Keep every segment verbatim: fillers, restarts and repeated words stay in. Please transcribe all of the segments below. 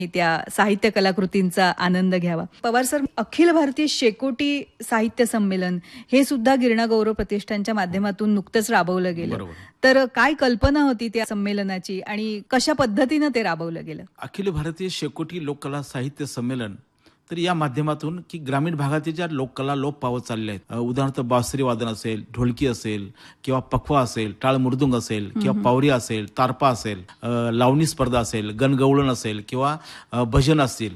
त्या साहित्य कलाकृतींचा आनंद घ्यावा. पवार सर, अखिल भारतीय शेकोटी साहित्य संमेलन हे सुद्धा गिरणा गौरव प्रतिष्ठानच्या माध्यमातून नुकतंच राबवलं गेलं. बरोबर. तर काय कल्पना होती त्या संमेलनाची आणि कशा पद्धतीनं ते राबवलं गेलं? अखिल भारतीय शेकोटी लोककला साहित्य संमेलन तर या माध्यमातून की ग्रामीण भागातील ज्या लोककला लोप पावत चालल्या आहेत, उदाहरणार्थ बासरी वादन असेल, ढोलकी असेल किंवा पखवा असेल, टाळ मृदुंग असेल किंवा पावरी असेल, तारपा असेल, लावणी स्पर्धा असेल, गणगवळण असेल किंवा भजन असतील,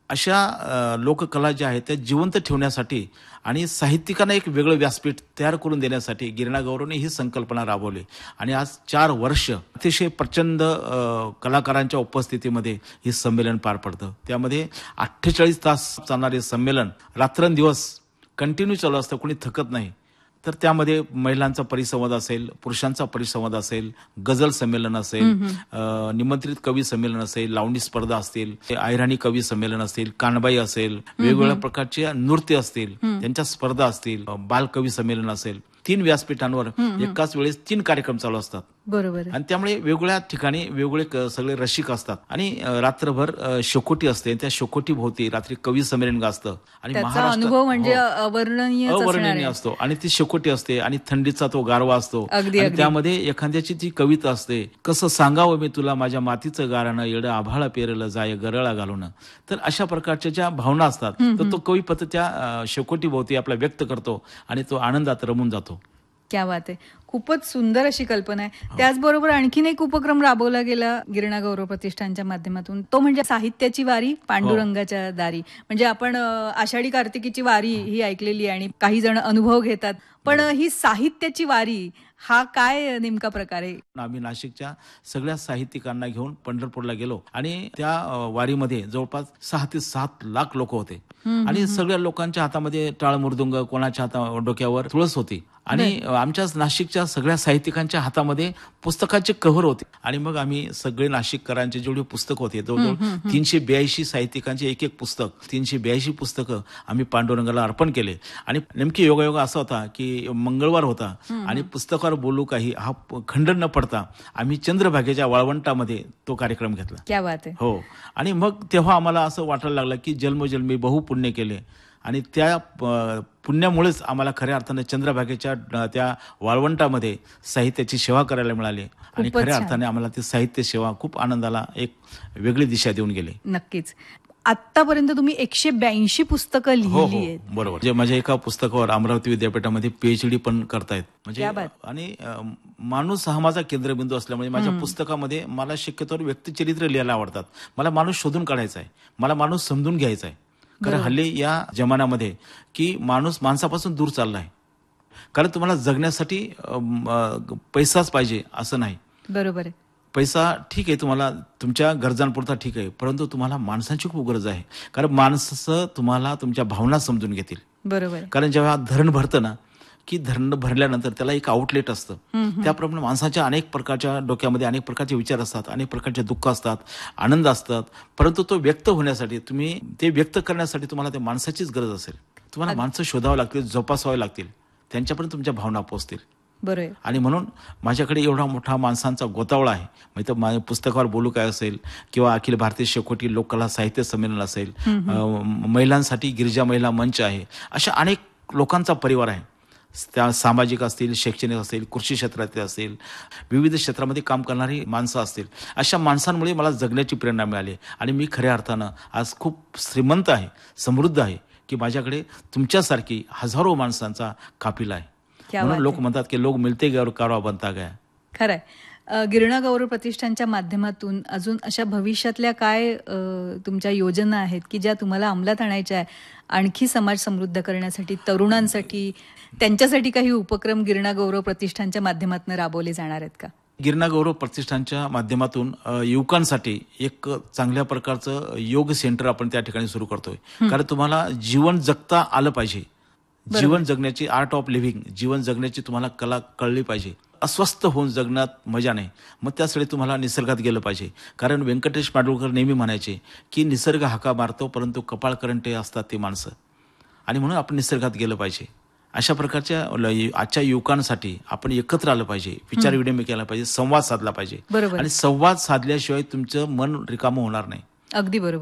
अशा लोककला ज्या आहेत त्या जिवंत ठेवण्यासाठी आणि साहित्यिकांना एक वेगळं व्यासपीठ तयार करून देण्यासाठी गिरणा गौरवने ही संकल्पना राबवली. आणि आज चार वर्ष अतिशय प्रचंड कलाकारांच्या उपस्थितीमध्ये हे संमेलन पार पडतं. त्यामध्ये अठ्ठेचाळीस तास चालणारे संमेलन रात्रंदिवस कंटिन्यू चालू असतं, कोणी थकत नाही. तर त्यामध्ये महिलांचा परिसंवाद असेल, पुरुषांचा परिसंवाद असेल, गझल संमेलन असेल, निमंत्रित कवी संमेलन असेल, लावणी स्पर्धा असतील, अहिराणी कवी संमेलन असेल, कानबाई असेल, वेगवेगळ्या प्रकारचे नृत्य असतील, त्यांच्या स्पर्धा असतील, बालकवी संमेलन असेल. तीन व्यासपीठांवर एकाच वेळेस तीन कार्यक्रम चालू असतात. बरोबर. आणि त्यामुळे वेगवेगळ्या ठिकाणी वेगवेगळे सगळे रसिक असतात आणि रात्रभर शेकोटी असते. त्या शेकोटी भोवती रात्री कवी संमेलन गाजतं आणि अनुभव म्हणजे अवर्णनीय अवर्णनीय असतो. आणि ती शेकोटी असते आणि थंडीचा तो गारवा असतो. आणि त्यामध्ये एखाद्याची ती कविता असते, कसं सांगावं मी तुला माझ्या मातीचं गारानं, येडं आभाळा पेरलं जाय गरळा घालून. तर अशा प्रकारच्या ज्या भावना असतात तर तो कवीपद त्या शेकोटी भोवती आपला व्यक्त करतो आणि तो आनंदात रमून जातो. क्या बात आहे. खूपच सुंदर अशी कल्पना आहे. त्याचबरोबर आणखीन एक उपक्रम राबवला गेला गिरणा गौरव प्रतिष्ठानच्या माध्यमातून, तो म्हणजे साहित्याची वारी पांडुरंगाच्या दारी. म्हणजे आपण आषाढी कार्तिकीची वारी ही ऐकलेली आणि काही जण अनुभव घेतात, पण ही साहित्याची वारी हा काय नेमका प्रकार आहे? आम्ही नाशिकच्या सगळ्या साहित्यिकांना घेऊन पंढरपूरला गेलो आणि त्या वारीमध्ये जवळपास सहा ते सात लाख लोक होते आणि सगळ्या लोकांच्या हातामध्ये टाळ मृदुंग, कोणाच्या हाता डोक्यावर तुळस होती आणि आमच्या नाशिकच्या सगळ्या साहित्यिकांच्या हातामध्ये पुस्तकाचे कव्हर होते. आणि मग आम्ही सगळे नाशिककरांचे जेवढे पुस्तक होते, जवळजवळ तीनशे ब्याऐंशी साहित्यिकांचे एक एक पुस्तक, तीनशे ब्याऐंशी पुस्तकं आम्ही पांडुरंगाला अर्पण केले. आणि नेमकी योगायोग असा होता की मंगळवार होता आणि पुस्तकावर बोलू काही हा खंड न पडता आम्ही चंद्रभागेच्या वाळवंटामध्ये तो कार्यक्रम घेतला. क्या बात आहे. हो. आणि मग तेव्हा आम्हाला असं वाटायला लागलं की जन्मजन्मी बहु पुण्य केले आणि त्या पुण्यामुळेच आम्हाला खऱ्या अर्थाने चंद्रभागेच्या त्या वाळवंटामध्ये साहित्याची सेवा करायला मिळाली आणि खऱ्या अर्थाने आम्हाला ती साहित्य सेवा खूप आनंदाला एक वेगळी दिशा देऊन गेली. नक्कीच. आतापर्यंत तुम्ही एकशे ब्याऐंशी पुस्तकं लिहिली आहेत. बरोबर. जे माझ्या एका पुस्तकावर अमरावती विद्यापीठामध्ये पीएचडी पण करतायत. म्हणजे आणि माणूस हा माझा केंद्रबिंदू असल्यामुळे माझ्या पुस्तकामध्ये मला शक्यतोवर व्यक्तिचरित्र लिहायला आवडतात. मला माणूस शोधून काढायचा आहे, मला माणूस समजून घ्यायचा आहे. कारण हल्ली या जमान्यामध्ये की माणूस माणसापासून दूर चालला आहे. कारण तुम्हाला जगण्यासाठी पैसाच पाहिजे असं नाही. बरोबर आहे. पैसा ठीक आहे, तुम्हाला तुमच्या गरजांपुरता ठीक आहे, परंतु तुम्हाला माणसांची खूप गरज आहे. कारण माणसं तुम्हाला तुमच्या भावना समजून घेतील. बरोबर. कारण जेव्हा धरण भरतं ना, की धरण भरल्यानंतर त्याला एक आउटलेट असतं. त्याप्रमाणे माणसाच्या अनेक प्रकारच्या डोक्यामध्ये अनेक प्रकारचे विचार असतात, अनेक प्रकारचे दुःख असतात, आनंद असतात. परंतु तो व्यक्त होण्यासाठी, तुम्ही ते व्यक्त करण्यासाठी तुम्हाला त्या माणसाचीच गरज असेल. तुम्हाला माणसं शोधावं लागतील, जोपासावे लागतील, त्यांच्यापर्यंत तुमच्या भावना पोहोचतील. बरोबर. आणि म्हणून माझ्याकडे एवढा मोठा माणसांचा गोतावळा आहे. म्हणजे माझ्या पुस्तकावर बोलू काय असेल किंवा अखिल भारतीय शेकोटी लोककला साहित्य संमेलन असेल, महिलांसाठी गिरिजा महिला मंच आहे, अशा अनेक लोकांचा परिवार आहे. त्या सामाजिक असतील, शैक्षणिक असेल, कृषी क्षेत्रातील असेल, विविध क्षेत्रामध्ये काम करणारी माणसं असतील, अशा माणसांमुळे मला जगण्याची प्रेरणा मिळाली. आणि मी खऱ्या अर्थानं आज खूप श्रीमंत आहे, समृद्ध आहे की माझ्याकडे तुमच्यासारखी हजारो माणसांचा काफिला आहे. म्हणून लोक म्हणतात की लोक मिळते गए और कारवा बनता गया. खरंय. गिरणा गौरव प्रतिष्ठानच्या माध्यमातून अजून अशा भविष्यातल्या काय तुमच्या योजना आहेत की ज्या तुम्हाला अंमलात आणायच्या आहे आणखी समाज समृद्ध करण्यासाठी, तरुणांसाठी, त्यांच्यासाठी काही उपक्रम गिरणा गौरव प्रतिष्ठानच्या माध्यमातून राबवले जाणार आहेत का? गिरणा गौरव प्रतिष्ठानच्या माध्यमातून युवकांसाठी एक चांगल्या प्रकारचं योग सेंटर आपण त्या ठिकाणी सुरू करतोय. कारण तुम्हाला जीवन जगता आलं पाहिजे. जीवन जगण्याची आर्ट ऑफ लिव्हिंग, जीवन जगण्याची तुम्हाला कला कळली पाहिजे. अस्वस्थ होऊन जगण्यात मजा नाही. मग त्यासाठी तुम्हाला निसर्गात गेलं पाहिजे. कारण व्यंकटेश माडगूळकर नेहमी म्हणायचे की निसर्ग हाका मारतो परंतु कपाळ करंटे असतात ते माणसं. आणि म्हणून आपण निसर्गात गेलं पाहिजे. अशा प्रकारच्या आजच्या युवकांसाठी आपण एकत्र आलं पाहिजे, विचार विनिमय केला पाहिजे, संवाद साधला पाहिजे. आणि संवाद साधल्याशिवाय तुमचं मन रिकामं होणार नाही. अगदी बरोबर.